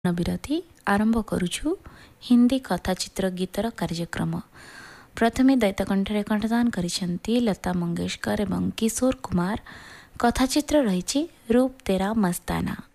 ବିରତି ଆରମ୍ଭ କରୁଛୁ ହିନ୍ଦୀ କଥାଚିତ୍ର ଗୀତର କାର୍ଯ୍ୟକ୍ରମ। ପ୍ରଥମେ ଦୈତ କଣ୍ଠରେ କଣ୍ଠଦାନ କରିଛନ୍ତି ଲତା ମଙ୍ଗେଶକର ଏବଂ କିଶୋର କୁମାର। କଥାଚିତ୍ର ରହିଛି ରୂପ ତେରା ମସ୍ତାନା।